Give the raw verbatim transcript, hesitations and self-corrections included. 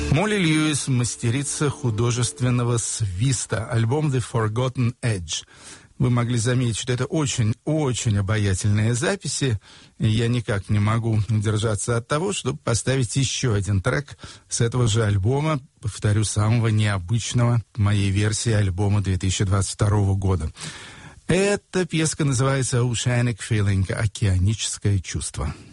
Молли Льюис, мастерица художественного свиста, альбом «The Forgotten Edge». Вы могли заметить, что это очень-очень обаятельные записи, и я никак не могу удержаться от того, чтобы поставить еще один трек с этого же альбома, повторю, самого необычного в моей версии альбома две тысячи двадцать второго года. Эта песня называется «Oceanic Feeling» — «Океаническое чувство».